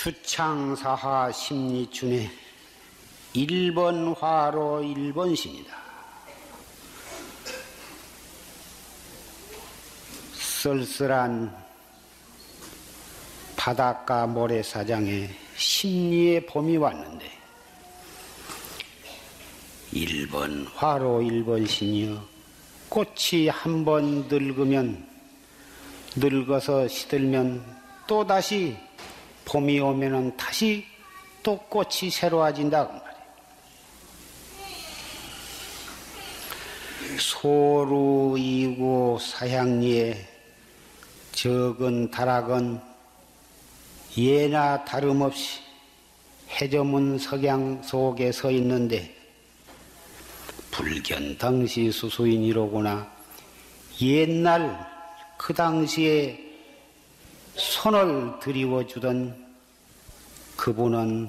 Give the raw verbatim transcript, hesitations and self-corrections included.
추창사하 심리춘의 일 번 화로 일 번 신이다. 쓸쓸한 바닷가 모래사장에 심리의 봄이 왔는데 일 번 화로 일 번 신이여 꽃이 한 번 늙으면 늙어서 시들면 또다시 봄이 오면은 다시 또 꽃이 새로워진다 그 말이에요. 소루이고 사향리에 적은 다락은 예나 다름없이 해저문 석양 속에 서 있는데 불견당시 수수인이로구나. 옛날 그 당시에 손을 들이워주던 그분은